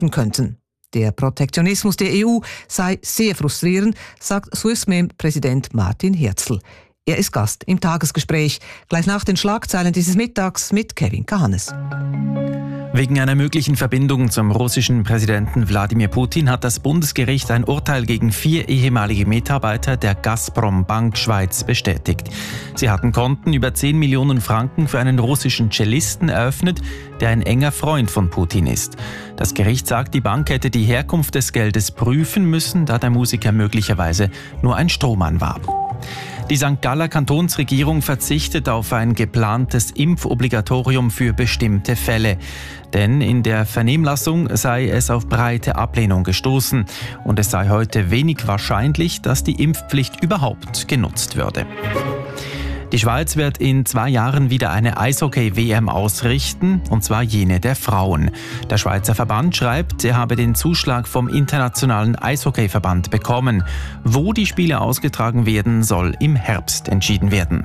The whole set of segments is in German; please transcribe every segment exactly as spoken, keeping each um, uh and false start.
belasten könnten. Der Protektionismus der E U sei sehr frustrierend, sagt Swissmem-Präsident Martin Hirzel. Er ist Gast im Tagesgespräch, gleich nach den Schlagzeilen dieses Mittags mit Kevin Kahanes. Wegen einer möglichen Verbindung zum russischen Präsidenten Wladimir Putin hat das Bundesgericht ein Urteil gegen vier ehemalige Mitarbeiter der Gazprom Bank Schweiz bestätigt. Sie hatten Konten über zehn Millionen Franken für einen russischen Cellisten eröffnet, der ein enger Freund von Putin ist. Das Gericht sagt, die Bank hätte die Herkunft des Geldes prüfen müssen, da der Musiker möglicherweise nur ein Strohmann war. Die Sankt Galler Kantonsregierung verzichtet auf ein geplantes Impfobligatorium für bestimmte Fälle. Denn in der Vernehmlassung sei es auf breite Ablehnung gestoßen. Und es sei heute wenig wahrscheinlich, dass die Impfpflicht überhaupt genutzt würde. Die Schweiz wird in zwei Jahren wieder eine Eishockey-W M ausrichten, und zwar jene der Frauen. Der Schweizer Verband schreibt, er habe den Zuschlag vom Internationalen Eishockeyverband bekommen. Wo die Spiele ausgetragen werden, soll im Herbst entschieden werden.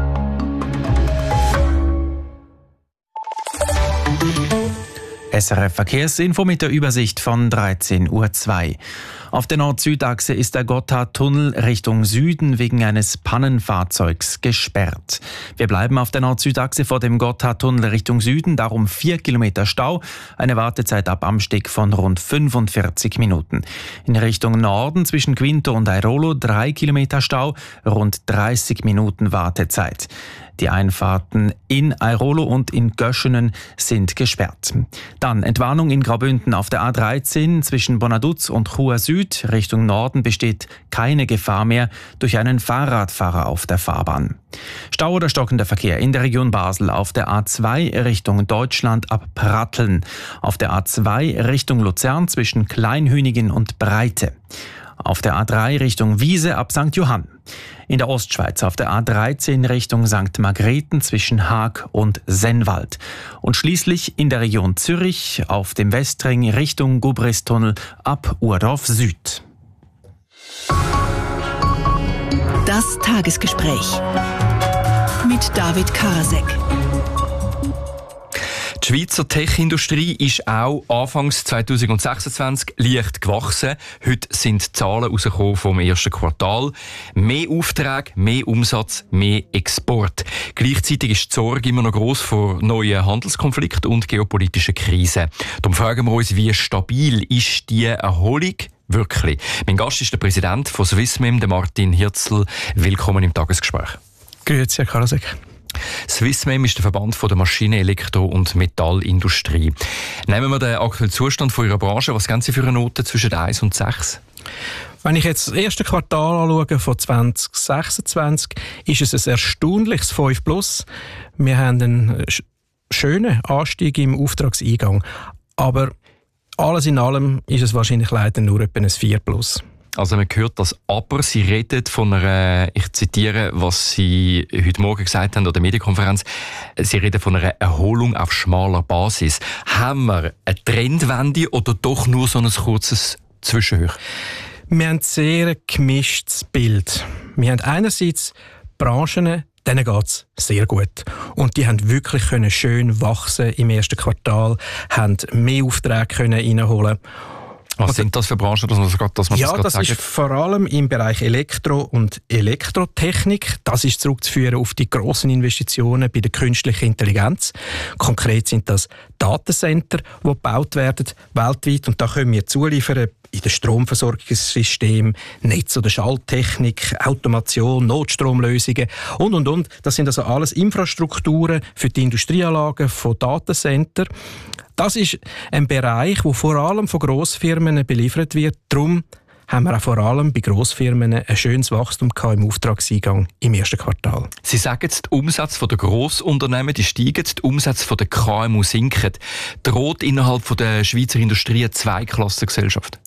S R F Verkehrsinfo mit der Übersicht von dreizehn Uhr zwei. Auf der Nord-Süd-Achse ist der Gotthardtunnel Richtung Süden wegen eines Pannenfahrzeugs gesperrt. Wir bleiben auf der Nord-Süd-Achse vor dem Gotthardtunnel Richtung Süden, darum vier Kilometer Stau, eine Wartezeit ab Amsteg von rund fünfundvierzig Minuten. In Richtung Norden zwischen Quinto und Airolo drei Kilometer Stau, rund dreißig Minuten Wartezeit. Die Einfahrten in Airolo und in Göschenen sind gesperrt. Dann Entwarnung in Graubünden auf der A dreizehn zwischen Bonaduz und Chur Süd. Richtung Norden besteht keine Gefahr mehr durch einen Fahrradfahrer auf der Fahrbahn. Stau oder stockender Verkehr in der Region Basel auf der A zwei Richtung Deutschland ab Pratteln. Auf der A zwei Richtung Luzern zwischen Kleinhünigen und Breite. Auf der A drei Richtung Wiese ab Sankt Johann. In der Ostschweiz auf der A dreizehn Richtung Sankt Margrethen zwischen Haag und Sennwald. Und schließlich in der Region Zürich auf dem Westring Richtung Gubristunnel ab Urdorf Süd. Das Tagesgespräch mit David Karasek. Die Schweizer Tech-Industrie ist auch Anfangs zwanzig sechsundzwanzig leicht gewachsen. Heute sind Zahlen rausgekommen vom ersten Quartal. Mehr Aufträge, mehr Umsatz, mehr Export. Gleichzeitig ist die Sorge immer noch gross vor neuen Handelskonflikten und geopolitischen Krisen. Darum fragen wir uns, wie stabil ist die Erholung wirklich? Mein Gast ist der Präsident von Swissmem, der Martin Hirzel. Willkommen im Tagesgespräch. Grüezi, Herr Karasek. Swissmem ist der Verband der Maschinen-, Elektro- und Metallindustrie. Nehmen wir den aktuellen Zustand von Ihrer Branche. Was geben Sie für eine Note zwischen eins und sechs? Wenn ich jetzt das erste Quartal anschaue von zwanzig sechsundzwanzig, ist es ein erstaunliches fünf plus. Wir haben einen schönen Anstieg im Auftragseingang. Aber alles in allem ist es wahrscheinlich leider nur etwa ein vier plus. Also man hört das aber, Sie reden von einer, ich zitiere, was Sie heute Morgen gesagt haben an der Medienkonferenz, Sie reden von einer Erholung auf schmaler Basis. Haben wir eine Trendwende oder doch nur so ein kurzes Zwischenhoch? Wir haben ein sehr gemischtes Bild. Wir haben einerseits Branchen, denen geht es sehr gut. Und die haben wirklich können schön wachsen im ersten Quartal, haben mehr Aufträge können reinholen. Was sind das für Branchen, dass man das, dass man ja, das, das sagt? ist vor allem im Bereich Elektro- und Elektrotechnik. Das ist zurückzuführen auf die grossen Investitionen bei der künstlichen Intelligenz. Konkret sind das Datencenter, die gebaut werden weltweit. Und da können wir zuliefern in den Stromversorgungssystemen, Netz- oder Schalttechnik, Automation, Notstromlösungen und, und, und. Das sind also alles Infrastrukturen für die Industrieanlagen von Datencenter. Das ist ein Bereich, der vor allem von Grossfirmen beliefert wird. Darum haben wir auch vor allem bei Grossfirmen ein schönes Wachstum im Auftragseingang im ersten Quartal. Sie sagen, die Umsätze der Grossunternehmen die steigen, die Umsätze der K M U sinken. Droht innerhalb der Schweizer Industrie eine Zweiklassengesellschaft?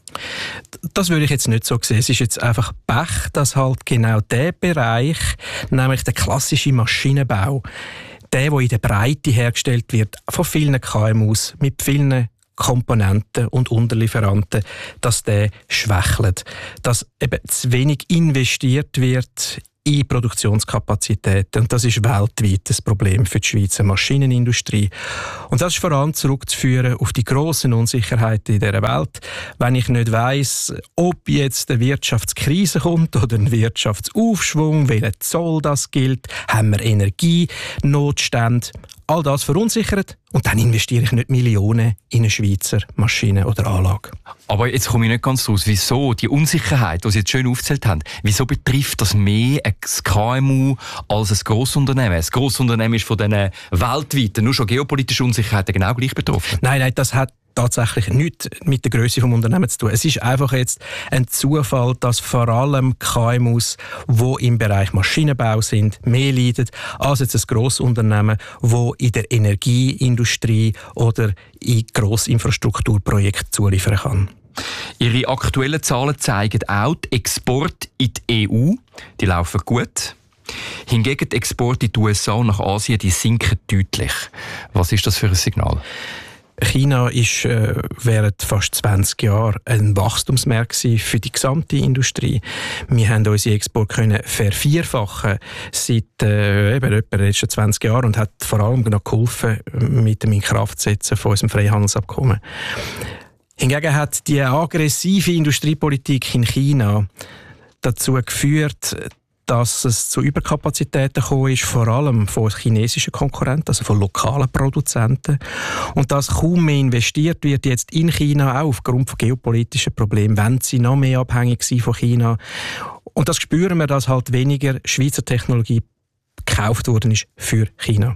Das würde ich jetzt nicht so sehen. Es ist jetzt einfach Pech, dass halt genau der Bereich, nämlich der klassische Maschinenbau, der, der in der Breite hergestellt wird, von vielen K M Us, mit vielen Komponenten und Unterlieferanten, dass der schwächelt. Dass eben zu wenig investiert wird in Produktionskapazitäten. Und das ist weltweit das Problem für die Schweizer Maschinenindustrie. Und das ist vor allem zurückzuführen auf die grossen Unsicherheiten in dieser Welt. Wenn ich nicht weiss, ob jetzt eine Wirtschaftskrise kommt oder ein Wirtschaftsaufschwung, welcher Zoll das gilt, haben wir Energienotstände, all das verunsichert und dann investiere ich nicht Millionen in eine Schweizer Maschine oder Anlage. Aber jetzt komme ich nicht ganz raus. Wieso die Unsicherheit, die Sie jetzt schön aufgezählt haben, wieso betrifft das mehr ein K M U als ein Grossunternehmen? Ein Grossunternehmen ist von diesen weltweiten, nur schon geopolitischen Unsicherheiten genau gleich betroffen. Nein, nein, das hat tatsächlich nichts mit der Grösse des Unternehmens zu tun. Es ist einfach jetzt ein Zufall, dass vor allem K M Us, die im Bereich Maschinenbau sind, mehr leiden als jetzt ein Grossunternehmen, das in der Energieindustrie oder in Grossinfrastrukturprojekte zuliefern kann. Ihre aktuellen Zahlen zeigen auch, die Exporte in die E U, die laufen gut. Hingegen die Exporte in die U S A und nach Asien, die sinken deutlich. Was ist das für ein Signal? China ist äh, während fast zwanzig Jahren ein Wachstumsmarkt für die gesamte Industrie. Wir haben unsere Exporte können vervierfachen seit äh, eben etwa den letzten zwanzig Jahren und hat vor allem noch geholfen mit dem Inkraftsetzen von unserem Freihandelsabkommen. Hingegen hat die aggressive Industriepolitik in China dazu geführt, dass es zu Überkapazitäten gekommen ist, vor allem von chinesischen Konkurrenten, also von lokalen Produzenten. Und dass kaum mehr investiert wird jetzt in China, auch aufgrund von geopolitischen Problemen, wenn sie noch mehr abhängig sind von China. Und das spüren wir, dass halt weniger Schweizer Technologie gekauft worden ist für China.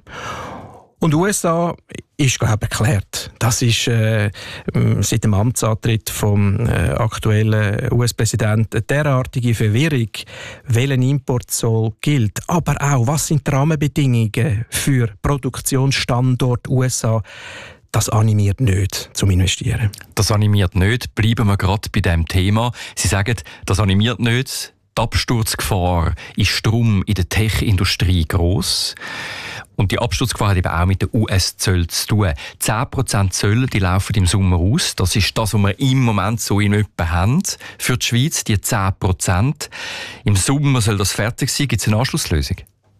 Und die U S A ist, glaube ich, erklärt. Das ist äh, seit dem Amtsantritt vom äh, aktuellen U S-Präsidenten eine derartige Verwirrung, welchen Importzoll gilt. Aber auch, was sind die Rahmenbedingungen für Produktionsstandort U S A? Das animiert nicht zum Investieren. Das animiert nicht. Bleiben wir gerade bei diesem Thema. Sie sagen, das animiert nicht. Die Absturzgefahr ist darum in der Tech-Industrie gross. Und die Absturzgefahr hat eben auch mit den U S-Zöllen zu tun. zehn Prozent Zölle, die laufen im Sommer aus. Das ist das, was wir im Moment so in etwa haben für die Schweiz, die zehn Prozent. Im Sommer soll das fertig sein. Gibt es eine Anschlusslösung?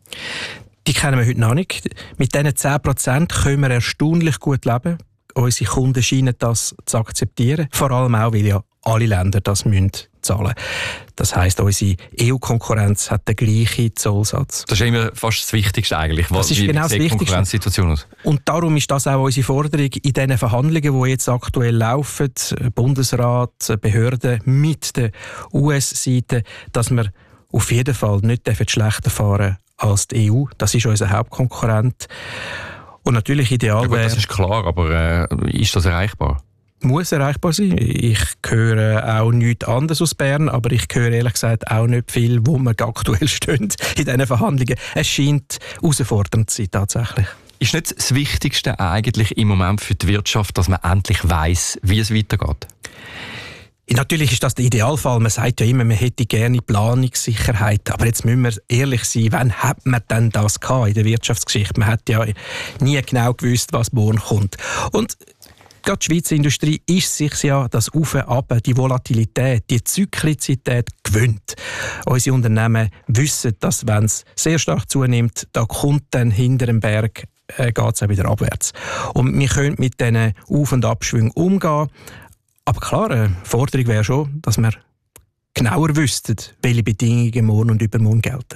Die kennen wir heute noch nicht. Mit diesen zehn Prozent können wir erstaunlich gut leben. Unsere Kunden scheinen das zu akzeptieren. Vor allem auch, weil ja alle Länder das müssen zahlen. Das heisst, unsere E U-Konkurrenz hat den gleichen Zollsatz. Das ist immer fast das Wichtigste eigentlich. Das ist genau das Wichtigste. Konkurrenzsituation aus? Und darum ist das auch unsere Forderung in diesen Verhandlungen, die jetzt aktuell laufen, Bundesrat, Behörden mit der U S-Seite, dass wir auf jeden Fall nicht schlechter fahren als die E U. Das ist unser Hauptkonkurrent. Und natürlich ideal wäre... Ja, das ist klar, aber äh, ist das erreichbar? Muss erreichbar sein. Ich höre auch nichts anderes aus Bern, aber ich höre ehrlich gesagt auch nicht viel, wo wir aktuell stehen in diesen Verhandlungen. Es scheint herausfordernd zu sein, tatsächlich. Ist nicht das Wichtigste eigentlich im Moment für die Wirtschaft, dass man endlich weiss, wie es weitergeht? Natürlich ist das der Idealfall. Man sagt ja immer, man hätte gerne Planungssicherheit. Aber jetzt müssen wir ehrlich sein, wann hat man denn das gehabt in der Wirtschaftsgeschichte? Man hat ja nie genau gewusst, was morgen kommt. Und gerade die Schweizer Industrie ist sich ja das Auf und Ab, die Volatilität, die Zyklizität gewöhnt. Unsere Unternehmen wissen, dass wenn es sehr stark zunimmt, da kommt dann hinter dem Berg äh, geht es auch wieder abwärts. Und wir können mit diesen Auf- und Abschwüngen umgehen. Aber klar, eine Forderung wäre schon, dass wir genauer wüssten, welche Bedingungen morgen und übermorgen gelten.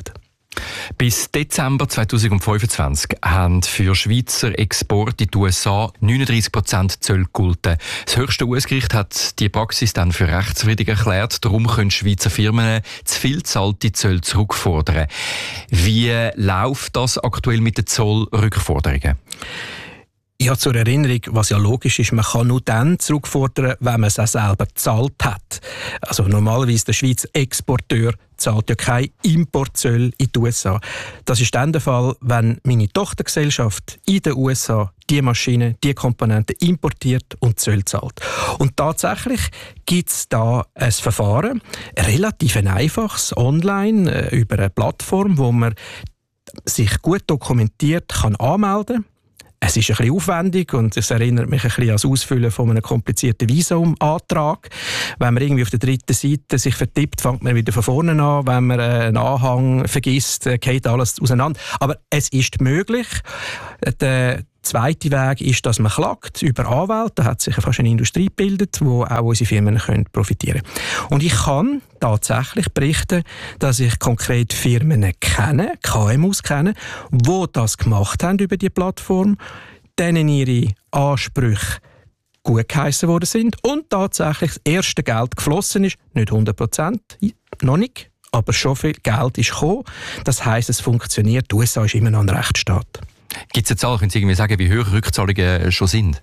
Bis Dezember zweitausendfünfundzwanzig haben für Schweizer Exporte in die U S A neununddreißig Prozent Zölle gegolten. Das höchste U S-Gericht hat die Praxis dann für rechtswidrig erklärt. Darum können Schweizer Firmen zu viel zahlte Zölle zurückfordern. Wie läuft das aktuell mit den Zollrückforderungen? Ja, zur Erinnerung, was ja logisch ist, man kann nur dann zurückfordern, wenn man es auch selber gezahlt hat. Also normalerweise der Schweizer Exporteur zahlt ja keine Importzölle in die U S A. Das ist dann der Fall, wenn meine Tochtergesellschaft in den U S A die Maschine, die Komponenten importiert und Zölle zahlt. Und tatsächlich gibt es da ein Verfahren, relativ ein einfaches, online, über eine Plattform, wo man sich gut dokumentiert kann anmelden kann. Es ist ein bisschen aufwendig und es erinnert mich ein bisschen an das Ausfüllen von einem komplizierten Visumantrag. Wenn man irgendwie auf der dritten Seite sich vertippt, fängt man wieder von vorne an. Wenn man einen Anhang vergisst, geht alles auseinander. Aber es ist möglich. Der zweite Weg ist, dass man klagt über Anwälte. Da hat sich fast eine Industrie gebildet, wo auch unsere Firmen können profitieren können. Und ich kann tatsächlich berichten, dass ich konkret Firmen kenne, K M Us kenne, die das gemacht haben über die Plattform, denen ihre Ansprüche gut geheissen worden sind und tatsächlich das erste Geld geflossen ist. Nicht hundert Prozent, noch nicht, aber schon viel Geld ist gekommen. Das heisst, es funktioniert. Die U S A ist immer noch ein Rechtsstaat. Gibt es eine Zahl, können Sie irgendwie sagen, wie hoch Rückzahlungen schon sind?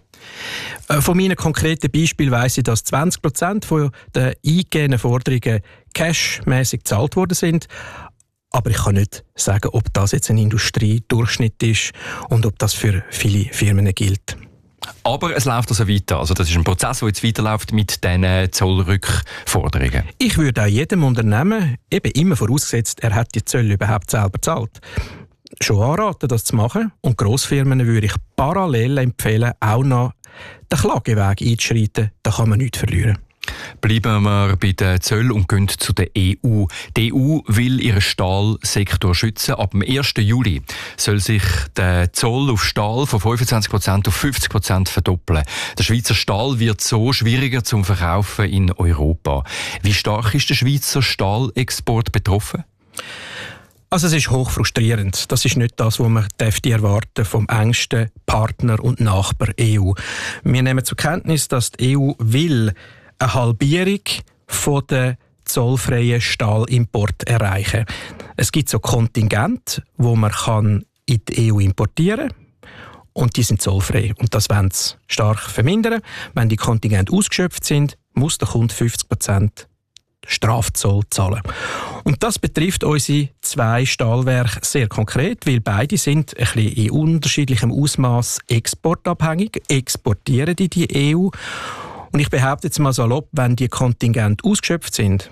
Von meinen konkreten Beispielen weiss ich, dass zwanzig Prozent der eingegebenen Forderungen cashmäßig gezahlt worden sind. Aber ich kann nicht sagen, ob das jetzt ein Industriedurchschnitt ist und ob das für viele Firmen gilt. Aber es läuft also weiter. Also das ist ein Prozess, der jetzt weiterläuft mit diesen Zollrückforderungen. Ich würde auch jedem Unternehmen, eben immer vorausgesetzt, er hat die Zölle überhaupt selber gezahlt, schon anraten, das zu machen. Und Grossfirmen würde ich parallel empfehlen, auch noch den Klageweg einzuschreiten. Da kann man nichts verlieren. Bleiben wir bei den Zöllen und gehen zu der E U. Die E U will ihren Stahlsektor schützen. Ab dem ersten Juli soll sich der Zoll auf Stahl von fünfundzwanzig Prozent auf fünfzig Prozent verdoppeln. Der Schweizer Stahl wird so schwieriger zum Verkaufen in Europa. Wie stark ist der Schweizer Stahlexport betroffen? Also es ist hoch frustrierend. Das ist nicht das, was man erwarten vom engsten Partner und Nachbar E U. Wir nehmen zur Kenntnis, dass die E U will eine Halbierung von der zollfreien Stahlimport erreichen. Es gibt so Kontingente, wo man kann in die E U importieren kann. Und die sind zollfrei. Und das wollen sie stark vermindern. Wenn die Kontingente ausgeschöpft sind, muss der Kunde fünfzig Prozent Strafzoll zahlen. Und das betrifft unsere zwei Stahlwerke sehr konkret, weil beide sind ein bisschen in unterschiedlichem Ausmaß exportabhängig, exportieren die die E U. Und ich behaupte jetzt mal salopp, wenn die Kontingente ausgeschöpft sind,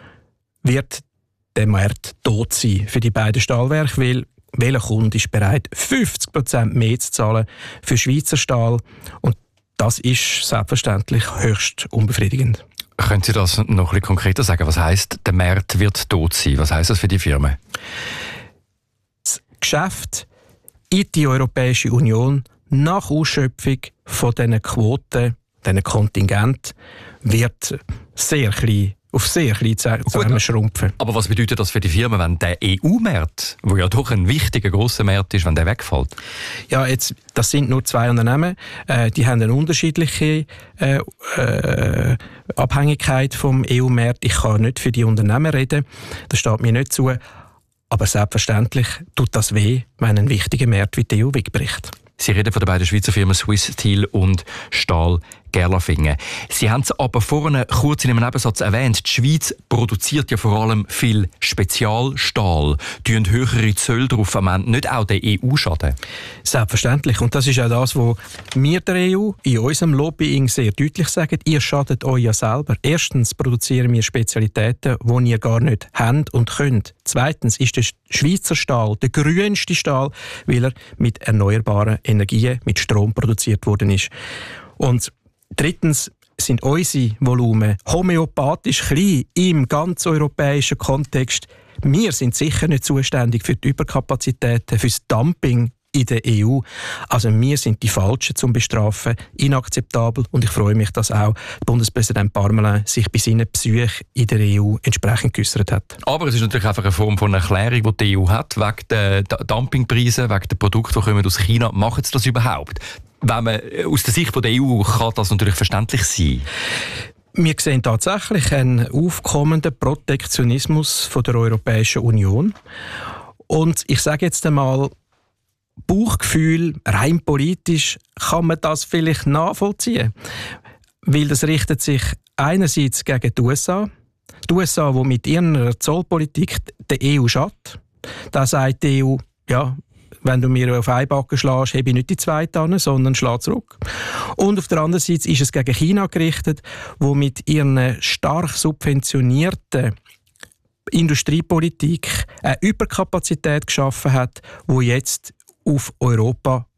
wird der Markt tot sein für die beiden Stahlwerke, weil welcher Kunde ist bereit, fünfzig Prozent mehr zu zahlen für Schweizer Stahl? Und das ist selbstverständlich höchst unbefriedigend. Können Sie das noch ein bisschen konkreter sagen? Was heisst, der Markt wird tot sein? Was heisst das für die Firmen? Das Geschäft in die Europäische Union nach Ausschöpfung von diesen Quoten, diesen Kontingenten, wird sehr klein, auf sehr klein zusammenschrumpfen. Aber was bedeutet das für die Firmen, wenn der E U-Markt, der ja doch ein wichtiger, grosser Markt ist, wenn der wegfällt? Ja, jetzt, das sind nur zwei Unternehmen. Äh, die haben eine unterschiedliche äh, äh, Abhängigkeit vom E U-Markt. Ich kann nicht für die Unternehmen reden. Das steht mir nicht zu. Aber selbstverständlich tut das weh, wenn ein wichtiger Markt wie die E U wegbricht. Sie reden von den beiden Schweizer Firmen Swiss Steel und Stahl Gerlafingen. Sie haben es aber vorhin kurz in einem Nebensatz erwähnt. Die Schweiz produziert ja vor allem viel Spezialstahl. Tun höhere Zölle darauf am Ende nicht auch der E U schaden? Selbstverständlich. Und das ist auch das, was wir der E U in unserem Lobbying sehr deutlich sagen. Ihr schadet euch ja selber. Erstens produzieren wir Spezialitäten, die ihr gar nicht habt und könnt. Zweitens ist der Schweizer Stahl der grünste Stahl, weil er mit erneuerbaren Energien, mit Strom produziert worden ist. Und drittens sind unsere Volumen homöopathisch klein im ganz europäischen Kontext. Wir sind sicher nicht zuständig für die Überkapazitäten, für das Dumping in der E U. Also wir sind die Falschen zum Bestrafen, inakzeptabel. Und ich freue mich, dass auch Bundespräsident Parmelin sich bei seinen Besuchen in der E U entsprechend geäussert hat. Aber es ist natürlich einfach eine Form von Erklärung, die die E U hat, wegen der Dumpingpreise, wegen der Produkte, die kommen aus China. Machen sie das überhaupt? Wenn man aus der Sicht der E U kann das natürlich verständlich sein. Wir sehen tatsächlich einen aufkommenden Protektionismus von der Europäischen Union. Und ich sage jetzt einmal, Bauchgefühl, rein politisch, kann man das vielleicht nachvollziehen. Weil das richtet sich einerseits gegen die U S A. Die U S A, die mit ihrer Zollpolitik der E U schadet. Da sagt die E U, ja, wenn du mir auf einen Backen schlägst, habe ich nicht die zweite an, sondern schlag zurück. Und auf der anderen Seite ist es gegen China gerichtet, wo mit ihren stark subventionierten Industriepolitik eine Überkapazität geschaffen hat, wo jetzt auf Europa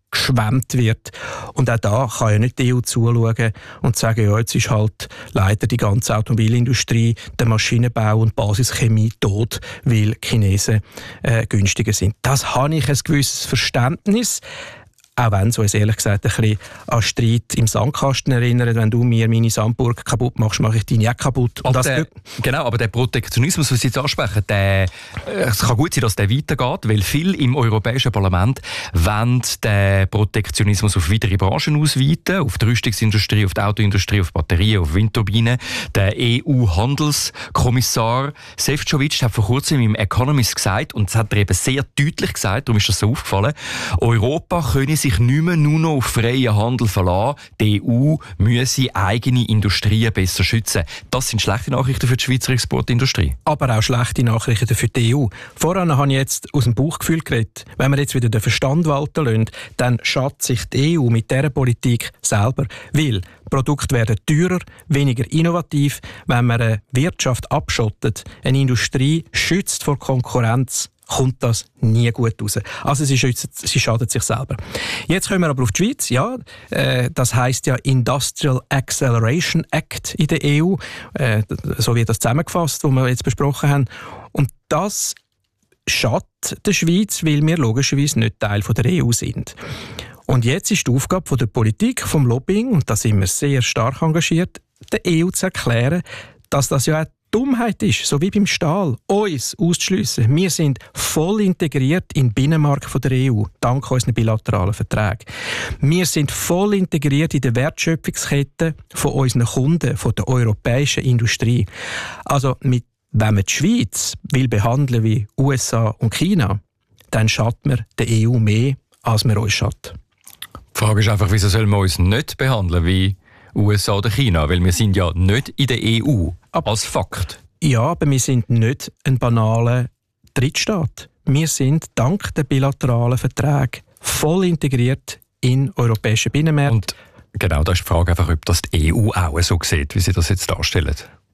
geschwemmt wird. Und auch da kann ja nicht die E U zuschauen und sagen, ja, jetzt ist halt leider die ganze Automobilindustrie, der Maschinenbau und Basischemie tot, weil die Chinesen äh, günstiger sind. Das habe ich ein gewisses Verständnis. Auch wenn es uns ehrlich gesagt ein bisschen an Streit im Sandkasten erinnert. Wenn du mir meine Sandburg kaputt machst, mache ich deine auch kaputt. Und das der, genau, aber der Protektionismus, den Sie jetzt ansprechen, der, es kann gut sein, dass der weitergeht, weil viele im Europäischen Parlament wollen den Protektionismus auf weitere Branchen ausweiten, auf die Rüstungsindustrie, auf die Autoindustrie, auf Batterien, auf Windturbinen. Der E U-Handelskommissar Šefčovič hat vor kurzem im Economist gesagt, und das hat er eben sehr deutlich gesagt, darum ist das so aufgefallen, Europa könne sich nicht mehr nur noch auf freien Handel verlassen. Die E U müsse eigene Industrien besser schützen. Das sind schlechte Nachrichten für die Schweizer Exportindustrie. Aber auch schlechte Nachrichten für die E U. Voran habe ich jetzt aus dem Bauchgefühl geredet. Wenn wir jetzt wieder den Verstand walten lassen, dann schadet sich die E U mit dieser Politik selber. Weil Produkte werden teurer, weniger innovativ. Wenn man eine Wirtschaft abschottet, eine Industrie schützt vor Konkurrenz, kommt das nie gut raus. Also sie, schützt, sie schadet sich selber. Jetzt kommen wir aber auf die Schweiz. Ja, äh, das heisst ja Industrial Acceleration Act in der E U, äh, so wie das zusammengefasst, was wir jetzt besprochen haben. Und das schadet der Schweiz, weil wir logischerweise nicht Teil der E U sind. Und jetzt ist die Aufgabe der Politik, vom Lobbying, und da sind wir sehr stark engagiert, der E U zu erklären, dass das ja auch Dummheit ist, so wie beim Stahl, uns auszuschliessen. Wir sind voll integriert in den Binnenmarkt der E U, dank unseren bilateralen Verträgen. Wir sind voll integriert in der Wertschöpfungskette von unseren Kunden, von der europäischen Industrie. Also, mit, wenn man die Schweiz will behandeln wie U S A und China, dann schadet man der E U mehr, als wir uns schadet. Die Frage ist einfach, wieso sollen wir uns nicht behandeln wie U S A oder China? Weil wir sind ja nicht in der E U. Als Fakt. Ja, aber wir sind nicht ein banaler Drittstaat. Wir sind dank der bilateralen Verträge voll integriert in europäischen Binnenmärkte. Und genau, da ist die Frage einfach, ob das die E U auch so sieht, wie Sie das jetzt darstellen.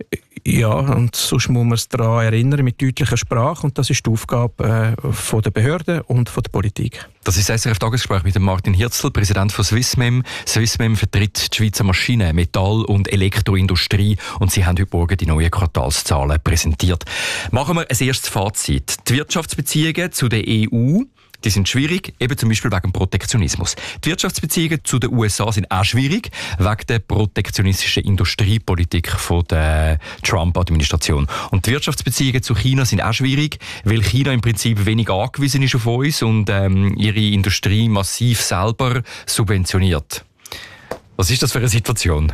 Ja, und sonst muss man es daran erinnern, mit deutlicher Sprache. Und das ist die Aufgabe äh, von der Behörden und von der Politik. Das ist das S R F-Tagesgespräch mit dem Martin Hirzel, Präsident von Swissmem. Swissmem vertritt die Schweizer Maschinen-, Metall- und Elektroindustrie. Und sie haben heute Morgen die neuen Quartalszahlen präsentiert. Machen wir ein erstes Fazit. Die Wirtschaftsbeziehungen zu der E U, die sind schwierig, eben zum Beispiel wegen Protektionismus. Die Wirtschaftsbeziehungen zu den U S A sind auch schwierig, wegen der protektionistischen Industriepolitik von der Trump-Administration. Und die Wirtschaftsbeziehungen zu China sind auch schwierig, weil China im Prinzip wenig angewiesen ist auf uns und ähm, ihre Industrie massiv selber subventioniert. Was ist das für eine Situation?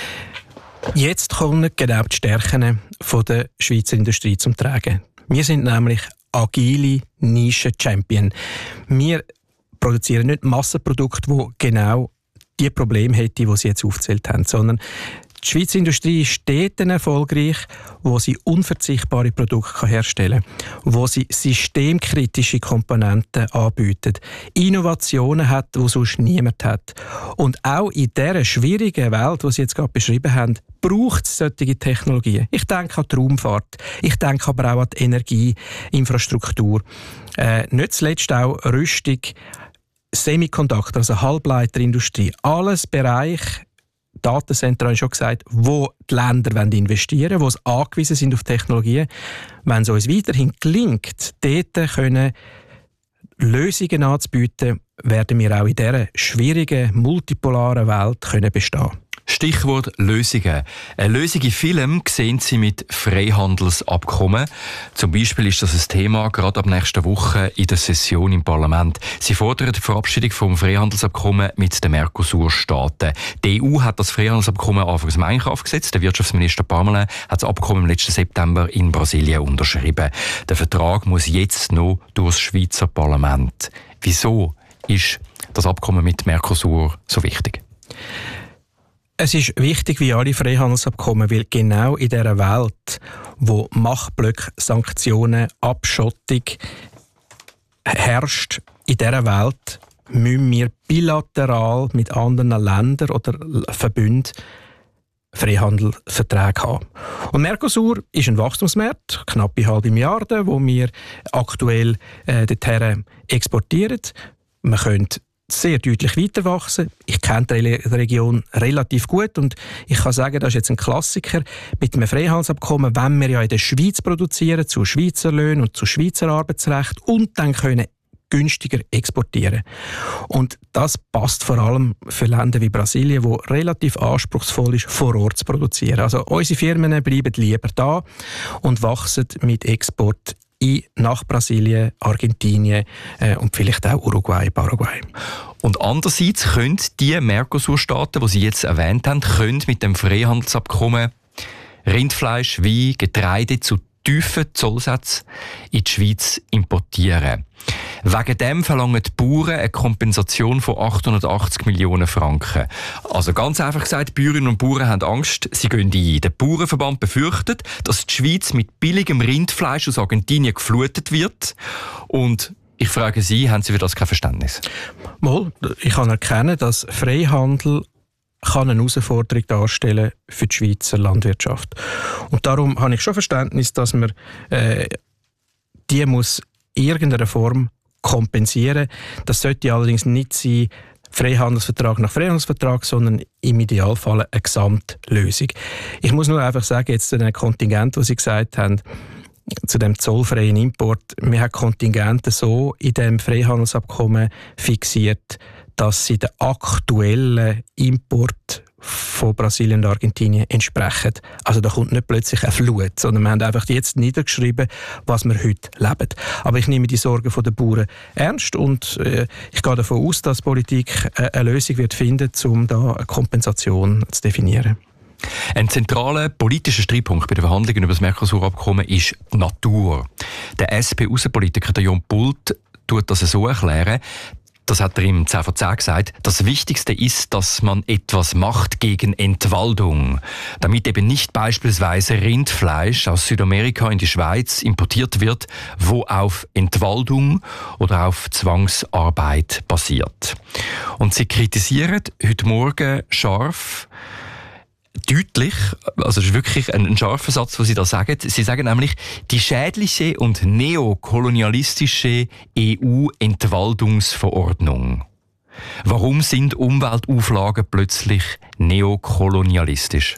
Jetzt kommen genau die Stärken der Schweizer Industrie zum Tragen. Wir sind nämlich agile Nischen-Champion. Wir produzieren nicht Massenprodukte, die genau die Probleme hätten, die Sie jetzt aufgezählt haben, sondern die Schweizer Industrie ist dort erfolgreich, wo sie unverzichtbare Produkte herstellen kann, wo sie systemkritische Komponenten anbietet, Innovationen hat, die sonst niemand hat. Und auch in dieser schwierigen Welt, die Sie jetzt gerade beschrieben haben, braucht es solche Technologien. Ich denke an die Raumfahrt, ich denke aber auch an die Energieinfrastruktur. Äh, nicht zuletzt auch Rüstung, Semiconductor, also Halbleiterindustrie, alles Bereich, Datencenter habe ich schon gesagt, wo die Länder investieren wollen, wo sie angewiesen sind auf Technologien. Wenn es uns weiterhin gelingt, dort können Lösungen anzubieten, werden wir auch in dieser schwierigen, multipolaren Welt können bestehen. Stichwort Lösungen. Eine Lösung in Film sehen Sie mit Freihandelsabkommen. Zum Beispiel ist das ein Thema gerade ab nächster Woche in der Session im Parlament. Sie fordern die Verabschiedung vom Freihandelsabkommen mit den Mercosur-Staaten. Die E U hat das Freihandelsabkommen anfangs Mai in Kraft gesetzt. Der Wirtschaftsminister Parmelin hat das Abkommen im letzten September in Brasilien unterschrieben. Der Vertrag muss jetzt noch durch das Schweizer Parlament. Wieso ist das Abkommen mit Mercosur so wichtig? Es ist wichtig wie alle Freihandelsabkommen, weil genau in dieser Welt, wo Machtblöcke, Sanktionen, Abschottung herrscht, in dieser Welt müssen wir bilateral mit anderen Ländern oder Verbünden Freihandelsverträge haben. Und Mercosur ist ein Wachstumsmarkt, knapp eine halbe Milliarde, wo wir aktuell äh, dorthin exportieren. Man könnte sehr deutlich weiter wachsen. Ich kenne die Region relativ gut und ich kann sagen, das ist jetzt ein Klassiker. Mit einem Freihandelsabkommen wollen wir ja in der Schweiz produzieren, zu Schweizer Löhnen und zu Schweizer Arbeitsrecht und dann können günstiger exportieren. Und das passt vor allem für Länder wie Brasilien, wo relativ anspruchsvoll ist, vor Ort zu produzieren. Also unsere Firmen bleiben lieber da und wachsen mit Export in, nach Brasilien, Argentinien äh, und vielleicht auch Uruguay, Paraguay. Und andererseits können die Mercosur-Staaten, die Sie jetzt erwähnt haben, können mit dem Freihandelsabkommen Rindfleisch, Wein, Getreide zu tiefen Zollsätzen in die Schweiz importieren. Wegen dem verlangen die Bauern eine Kompensation von achthundertachtzig Millionen Franken. Also ganz einfach gesagt, die Bäuerinnen und Bauern haben Angst, sie gehen ein. Der Bauernverband befürchtet, dass die Schweiz mit billigem Rindfleisch aus Argentinien geflutet wird. Und ich frage Sie, haben Sie für das kein Verständnis? Mal, ich kann erkennen, dass Freihandel kann eine Herausforderung darstellen für die Schweizer Landwirtschaft. Und darum habe ich schon Verständnis, dass man äh, die muss in irgendeiner Form kompensieren. Das sollte allerdings nicht sein, Freihandelsvertrag nach Freihandelsvertrag, sondern im Idealfall eine Gesamtlösung. Ich muss nur einfach sagen, jetzt zu dem Kontingent, das Sie gesagt haben, zu dem zollfreien Import, wir haben Kontingente so in dem Freihandelsabkommen fixiert, dass sie den aktuellen Import von Brasilien und Argentinien entsprechen. Also da kommt nicht plötzlich eine Flut, sondern wir haben einfach jetzt niedergeschrieben, was wir heute leben. Aber ich nehme die Sorgen der Bauern ernst und äh, ich gehe davon aus, dass die Politik äh, eine Lösung wird finden, um da eine Kompensation zu definieren. Ein zentraler politischer Streitpunkt bei den Verhandlungen über das Mercosur-Abkommen ist die Natur. Der S P-Außenpolitiker Jon Pult tut das so erklären. Das hat er im zehn vor zehn gesagt. Das Wichtigste ist, dass man etwas macht gegen Entwaldung. Damit eben nicht beispielsweise Rindfleisch aus Südamerika in die Schweiz importiert wird, wo auf Entwaldung oder auf Zwangsarbeit basiert. Und sie kritisieren heute Morgen scharf, deutlich, also das ist wirklich ein, ein scharfer Satz, was Sie da sagen. Sie sagen nämlich, die schädliche und neokolonialistische E U-Entwaldungsverordnung. Warum sind Umweltauflagen plötzlich neokolonialistisch?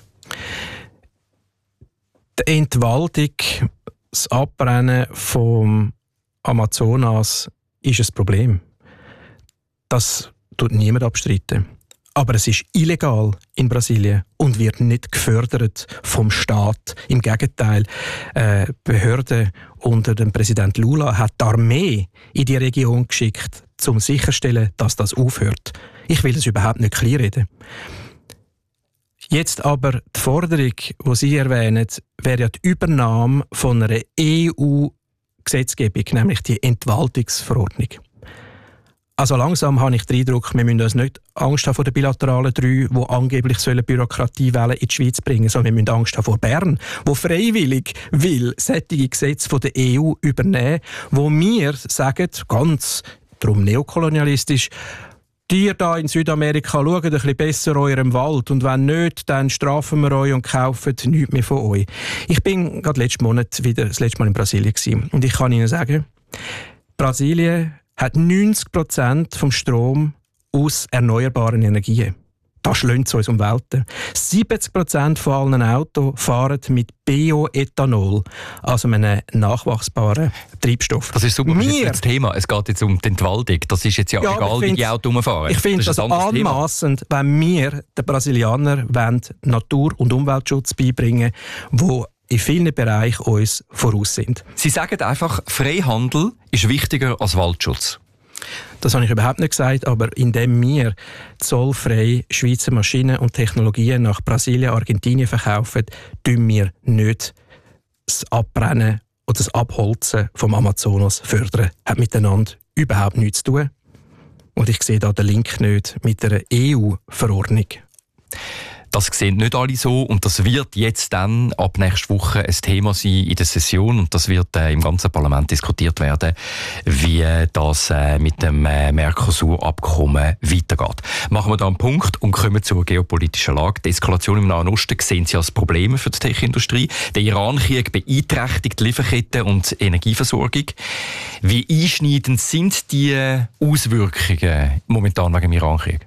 Die Entwaldung, das Abbrennen vom Amazonas ist ein Problem. Das tut niemand abstreiten. Aber es ist illegal in Brasilien und wird nicht gefördert vom Staat. Im Gegenteil, äh, Behörden unter dem Präsident Lula hat die Armee in die Region geschickt, um sicherzustellen, dass das aufhört. Ich will es überhaupt nicht kleinreden. Jetzt aber die Forderung, die Sie erwähnen, wäre ja die Übernahme von einer E U-Gesetzgebung, nämlich die Entwaldungsverordnung. Also langsam habe ich den Eindruck, wir müssen uns nicht Angst haben vor den bilateralen drei, die angeblich Bürokratiewellen in die Schweiz bringen sollen, sondern wir müssen Angst haben vor Bern, wo freiwillig will solche Gesetze von der E U übernehmen, wo wir sagen, ganz darum neokolonialistisch, die da in Südamerika schaut ein bisschen besser eurem Wald und wenn nicht, dann strafen wir euch und kaufen nichts mehr von euch. Ich bin gerade letzten Monat wieder das letzte Mal in Brasilien gewesen und ich kann Ihnen sagen, Brasilien hat neunzig Prozent vom Strom aus erneuerbaren Energien. Das schlönt es uns um Welten. siebzig Prozent von allen Autos fahren mit Bioethanol, also einem nachwachsbaren Treibstoff. Das ist super, das ist jetzt das Thema. Es geht jetzt um die Entwaldung. Das ist jetzt ja, ja egal, wie die Autos rumfahren. Ich finde das, das anmassend, wenn wir den Brasilianern Natur- und Umweltschutz beibringen wollen, die in vielen Bereichen uns voraus sind. Sie sagen einfach, Freihandel ist wichtiger als Waldschutz. Das habe ich überhaupt nicht gesagt, aber indem wir zollfrei Schweizer Maschinen und Technologien nach Brasilien, Argentinien verkaufen, tun wir nicht das Abbrennen oder das Abholzen vom Amazonas fördern. Hat miteinander überhaupt nichts zu tun. Und ich sehe da den Link nicht mit der E U-Verordnung. Das sehen nicht alle so und das wird jetzt dann ab nächster Woche ein Thema sein in der Session und das wird äh, im ganzen Parlament diskutiert werden, wie das äh, mit dem äh, Mercosur-Abkommen weitergeht. Machen wir da einen Punkt und kommen zur geopolitischen Lage. Die Eskalation im Nahen Osten sehen Sie als Probleme für die Tech-Industrie. Der Iran-Krieg beeinträchtigt die Lieferketten und Energieversorgung. Wie einschneidend sind die Auswirkungen momentan wegen dem Iran-Krieg?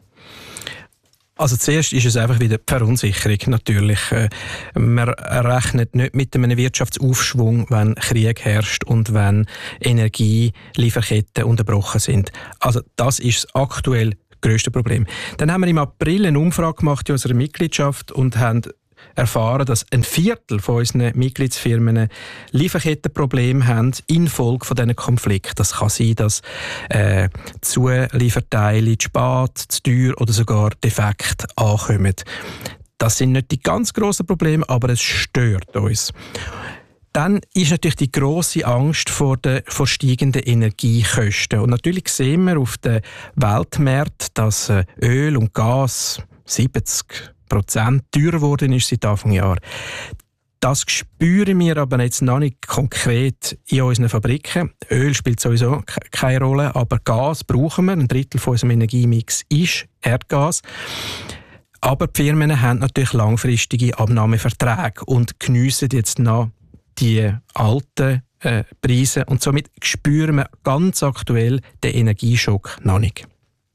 Also zuerst ist es einfach wieder die Verunsicherung natürlich. Man rechnet nicht mit einem Wirtschaftsaufschwung, wenn Krieg herrscht und wenn Energielieferketten unterbrochen sind. Also das ist das aktuell grösste Problem. Dann haben wir im April eine Umfrage gemacht in unserer Mitgliedschaft und haben erfahren, dass ein Viertel von unseren Mitgliedsfirmen Lieferkettenprobleme haben infolge von diesen Konflikten. Das kann sein, dass äh, Zulieferteile zu spät, zu teuer oder sogar defekt ankommen. Das sind nicht die ganz grossen Probleme, aber es stört uns. Dann ist natürlich die grosse Angst vor den vor steigenden Energiekosten. Und natürlich sehen wir auf den Weltmärkten, dass äh, Öl und Gas siebzig Prozent teurer geworden ist seit Anfang Jahr. Das spüren wir aber jetzt noch nicht konkret in unseren Fabriken. Öl spielt sowieso keine Rolle, aber Gas brauchen wir. Ein Drittel von unserem Energiemix ist Erdgas. Aber die Firmen haben natürlich langfristige Abnahmeverträge und geniessen jetzt noch die alten äh, Preise. Und somit spüren wir ganz aktuell den Energieschock noch nicht.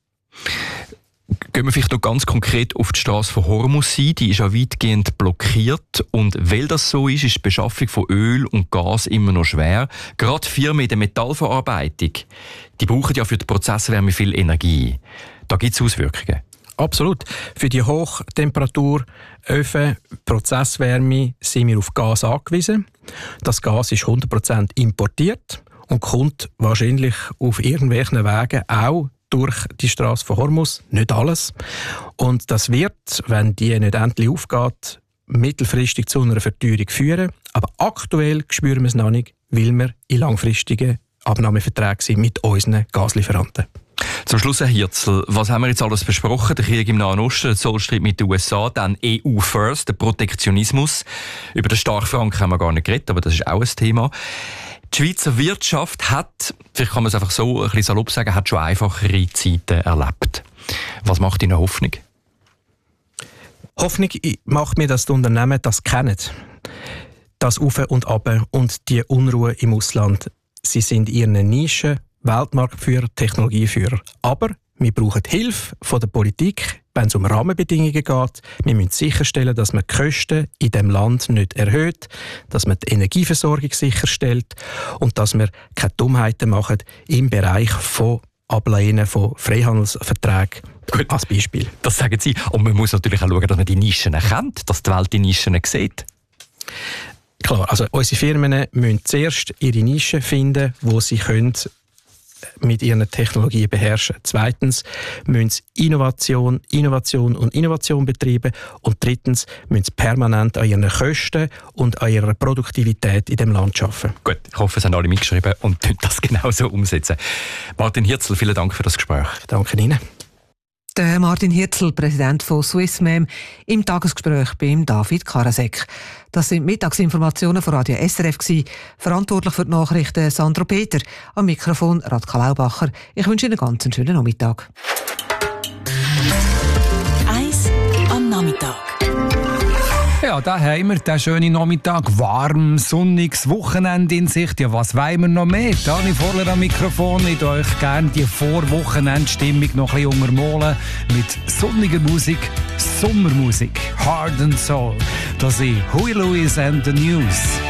Gehen wir vielleicht noch ganz konkret auf die Straße von Hormuz ein. Die ist ja weitgehend blockiert. Und weil das so ist, ist die Beschaffung von Öl und Gas immer noch schwer. Gerade Firmen in der Metallverarbeitung, die brauchen ja für die Prozesswärme viel Energie. Da gibt es Auswirkungen. Absolut. Für die Hochtemperaturöfen, Prozesswärme, sind wir auf Gas angewiesen. Das Gas ist hundert Prozent importiert und kommt wahrscheinlich auf irgendwelchen Wegen auch durch die Straße von Hormuz, nicht alles. Und das wird, wenn die nicht endlich aufgeht, mittelfristig zu einer Verteuerung führen. Aber aktuell spüren wir es noch nicht, weil wir in langfristigen Abnahmeverträgen sind mit unseren Gaslieferanten. Zum Schluss, Herr Hirzel, was haben wir jetzt alles besprochen? Der Krieg im Nahen Osten, der Zollstreit mit den U S A, dann E U First, der Protektionismus. Über den Starkfranken haben wir gar nicht geredet, aber das ist auch ein Thema. Die Schweizer Wirtschaft hat, vielleicht kann man es einfach so ein bisschen salopp sagen, hat schon einfachere Zeiten erlebt. Was macht Ihnen Hoffnung? Hoffnung macht mir, dass die Unternehmen das kennen. Das Auf und Ab und die Unruhe im Ausland. Sie sind in ihren Nischen Weltmarktführer, Technologieführer. Aber wir brauchen Hilfe von der Politik, wenn es um Rahmenbedingungen geht. Wir müssen sicherstellen, dass man die Kosten in diesem Land nicht erhöht, dass man die Energieversorgung sicherstellt und dass wir keine Dummheiten machen im Bereich von Ablehnen von Freihandelsverträgen. Gut, als Beispiel. Das sagen Sie. Und man muss natürlich auch schauen, dass man die Nischen erkennt, dass die Welt die Nischen sieht. Klar, also unsere Firmen müssen zuerst ihre Nischen finden, wo sie können mit ihren Technologien beherrschen. Zweitens müssen sie Innovation, Innovation und Innovation betreiben. Und drittens müssen sie permanent an ihren Kosten und an ihrer Produktivität in dem Land arbeiten. Gut, ich hoffe, es haben alle mitgeschrieben und das genauso umsetzen. Martin Hirzel, vielen Dank für das Gespräch. Danke Ihnen. Der Martin Hirzel, Präsident von Swissmem, im Tagesgespräch beim David Karasek. Das sind Mittagsinformationen von Radio S R F gewesen. Verantwortlich für die Nachrichten Sandro Peter. Am Mikrofon Radka Laubacher. Ich wünsche Ihnen einen ganz schönen Nachmittag. Eis am Nachmittag. Ja, da haben wir den schönen Nachmittag. Warm, sonniges Wochenende in Sicht. Ja, was wollen wir noch mehr? Dani Vorler am Mikrofon. Ich würde euch gerne die Vorwochenendstimmung noch ein bisschen untermalen mit sonniger Musik, Sommermusik, Heart and Soul. Das sind Huey Lewis and the News.